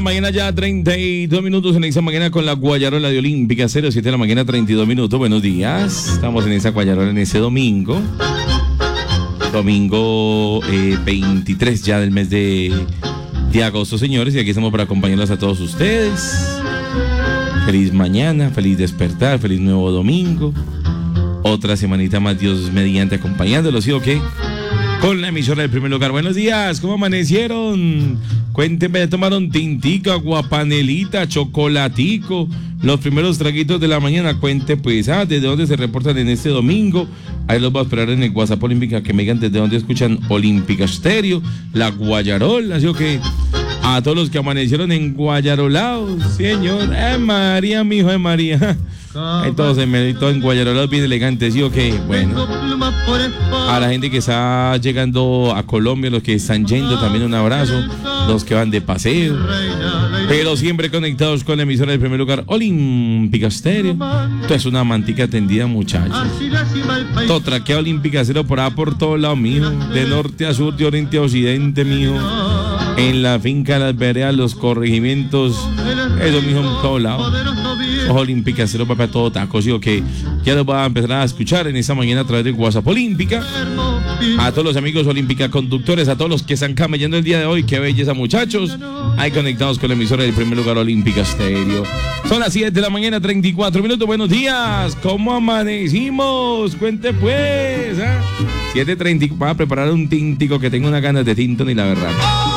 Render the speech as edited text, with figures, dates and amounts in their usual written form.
Mañana ya 32 minutos en esa mañana con la Guayarola de Olímpica, 07 de la mañana 32 minutos. Buenos días, estamos en esa Guayarola en ese domingo 23 ya del mes de agosto, señores, y aquí estamos para acompañarlos a todos ustedes. Feliz mañana, feliz despertar, feliz nuevo domingo, otra semanita más, Dios mediante, acompañándolos, ¿sí o qué? Con la emisora del primer lugar. Buenos días, ¿cómo amanecieron? Cuéntenme, ¿ya tomaron tintica, guapanelita, chocolatico? Los primeros traguitos de la mañana. Cuente pues, ¿desde dónde se reportan en este domingo? Ahí los voy a esperar en el WhatsApp Olímpica, que me digan desde dónde escuchan Olímpica Estéreo, la Guayarola, ¿sí o qué? A todos los que amanecieron en Guayarolaos, señor. María, mi hijo, María. Ahí todos en Guayarolaos bien elegantes, ¿sí o qué? Bueno. A la gente que está llegando a Colombia, los que están yendo, también un abrazo. Los que van de paseo, pero siempre conectados con la emisora del primer lugar, Olímpica Estéreo. Esto es una mantica tendida, muchachos. Todo traquea Olímpica Estéreo por ahí, por todos lados, mijo. De norte a sur, de oriente a occidente, mijo. En la finca, las veredas, los corregimientos, eso, mijo, en todos lados. Olímpica Estéreo, papá, todo taco, ¿sí o qué? Ya los voy a empezar a escuchar en esta mañana a través de WhatsApp Olímpica. A todos los amigos Olímpica conductores, a todos los que están camellando el día de hoy, qué belleza, muchachos. Ahí conectados con la emisora del primer lugar, Olímpica Estéreo. Son las 7 de la mañana, 34 minutos. Buenos días, ¿cómo amanecimos? Cuente pues, 7:30, voy a preparar un tintico que tengo unas ganas de tinto ni la verdad.